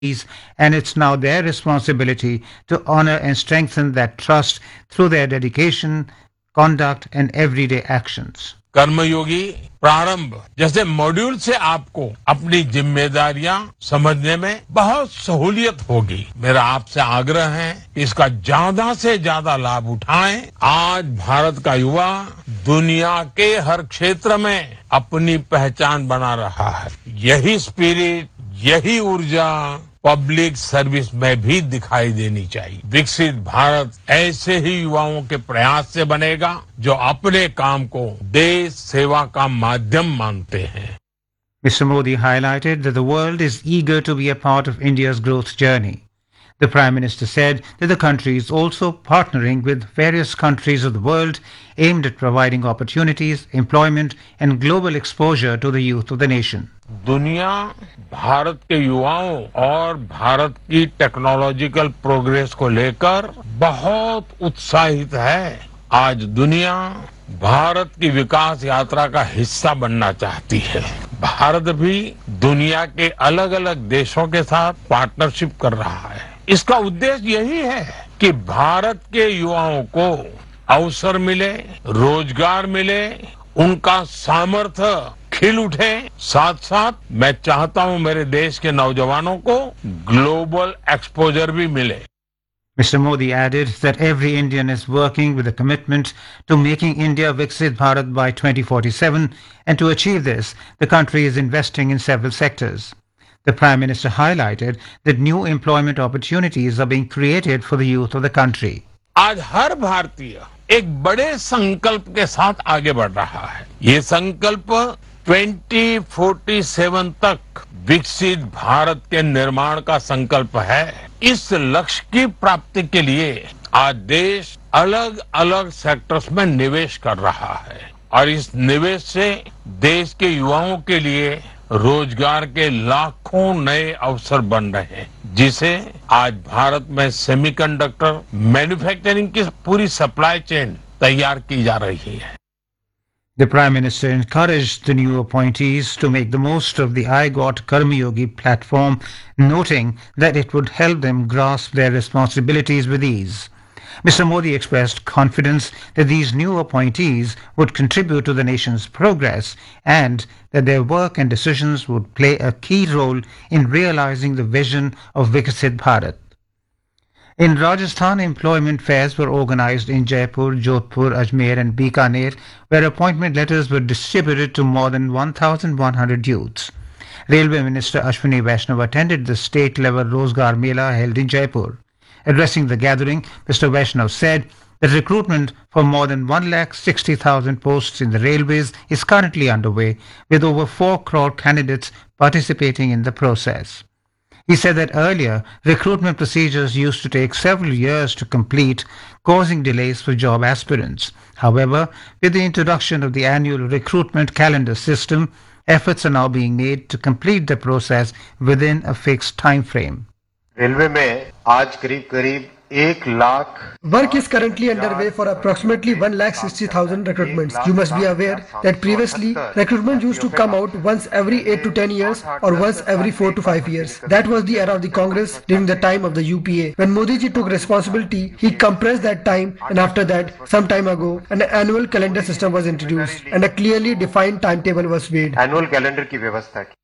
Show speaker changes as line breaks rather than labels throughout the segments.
and it's now their responsibility to honor and strengthen that trust through their dedication, conduct, and everyday actions.
कर्मयोगी प्रारंभ जैसे module से आपको अपनी जिम्मेदारियां समझने में बहुत सहूलियत होगी। मेरा आपसे आग्रह है कि इसका ज्यादा से ज्यादा लाभ उठाएं। आज भारत का युवा दुनिया के हर क्षेत्र में अपनी पहचान बना रहा है। यही स्पिरिट, यही ऊर्जा पब्लिक सर्विस में भी दिखाई देनी चाहिए। विकसित भारत ऐसे ही युवाओं के प्रयास से बनेगा जो अपने काम को देश सेवा का माध्यम मानते हैं।
Mr. Modi highlighted that the world is eager to be a part of India's growth journey. The Prime Minister said that the country is also partnering with various countries of the world aimed at providing opportunities, employment, and global exposure to the youth of the nation.
दुनिया भारत के युवाओं और भारत की technological progress को लेकर बहुत उत्साहित है। आज दुनिया भारत की विकास यात्रा का हिस्सा बनना चाहती है। भारत भी दुनिया के अलग अलग देशों के साथ पार्टनरशिप कर रहा है। इसका उद्देश्य यही है कि भारत के युवाओं को अवसर मिले, रोजगार मिले, उनका सामर्थ्य खिल उठे। साथ साथ मैं चाहता हूं मेरे देश के नौजवानों को ग्लोबल एक्सपोजर भी मिले।
Mr. Modi added that every Indian is working with a commitment to making India Viksit Bharat by 2047, and to achieve this, the country is investing in several sectors. The Prime Minister highlighted that new employment opportunities are being created for the youth of the country.
आज हर भारतीय एक बड़े संकल्प के साथ आगे बढ़ रहा है। ये संकल्प 2047 तक विकसित भारत के निर्माण का संकल्प है। इस लक्ष्य की प्राप्ति के लिए आज देश अलग अलग सेक्टर्स में निवेश कर रहा है और इस निवेश से देश के युवाओं के लिए रोजगार के लाखों नए अवसर बन रहे हैं, जिसे आज भारत में सेमीकंडक्टर मैन्युफैक्चरिंग की पूरी सप्लाई चेन तैयार की जा रही है।
The Prime Minister encouraged the new appointees to make the most of the I Got Karmayogi platform, noting that it would help them grasp their responsibilities with ease. Mr. Modi expressed confidence that these new appointees would contribute to the nation's progress and that their work and decisions would play a key role in realizing the vision of Viksit Bharat. In Rajasthan, employment fairs were organized in Jaipur, Jodhpur, Ajmer and Bikaner, where appointment letters were distributed to more than 1,100 youths. Railway Minister Ashwini Vaishnav attended the state-level Rozgar Mela held in Jaipur. Addressing the gathering, Mr. Vaishnav said that recruitment for more than 1,60,000 posts in the railways is currently underway, with over 4 crore candidates participating in the process. He said that earlier, recruitment procedures used to take several years to complete, causing delays for job aspirants. However, with the introduction of the annual recruitment calendar system, efforts are now being made to complete the process within a fixed time frame.
Railway में आज करीब 1 lakh
Work is currently underway for approximately 1,60,000 recruitments. You must be aware that previously recruitment used to come out once every 8 to 10 years or once every 4 to 5 years. That was the era of the Congress during the time of the UPA. When Modi ji took responsibility, he compressed that time, and after that, some time ago, an annual calendar system was introduced and a clearly defined timetable was made.
Annual calendar की व्यवस्था की।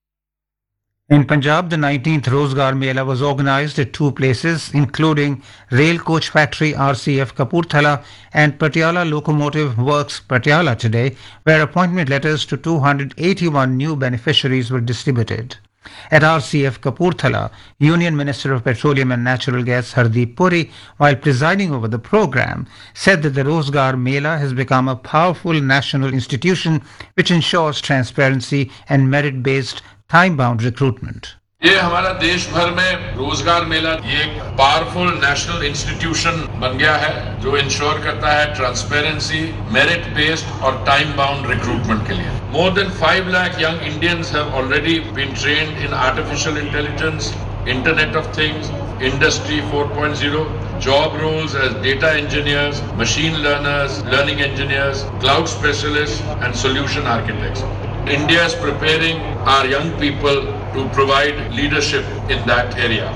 In Punjab, the 19th Rozgar Mela was organized at 2 places, including Rail Coach Factory RCF Kapurthala and Patiala Locomotive Works Patiala today, where appointment letters to 281 new beneficiaries were distributed. At RCF Kapurthala, Union Minister of Petroleum and Natural Gas Hardeep Puri, while presiding over the program, said that the Rozgar Mela has become a powerful national institution which ensures transparency and merit-based time-bound recruitment.
ये हमारा देश भर में रोजगार मेला ये एक powerful national institution बन गया है जो इंश्योर करता है ट्रांसपेरेंसी, मेरिट बेस्ड और टाइम बाउंड रिक्रूटमेंट के लिए। More than 5 lakh young Indians have already been trained in artificial intelligence, Internet of Things, Industry 4.0, job roles as data engineers, machine learners, learning engineers, cloud specialists and solution architects. India is preparing our young people to provide leadership in that area.